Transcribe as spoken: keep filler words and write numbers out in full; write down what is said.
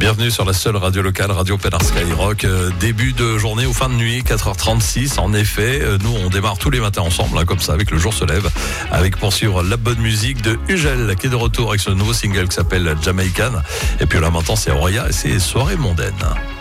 Bienvenue sur la seule radio locale, Radio Pénard Skyrock. Euh, début de journée ou fin de nuit, quatre heures trente-six. En effet, euh, nous on démarre tous les matins ensemble, hein, comme ça, avec le jour se lève, avec pour suivre la bonne musique de Ugel, qui est de retour avec ce nouveau single qui s'appelle Jamaican. Et puis là maintenant c'est Auria et c'est Soirée mondaine.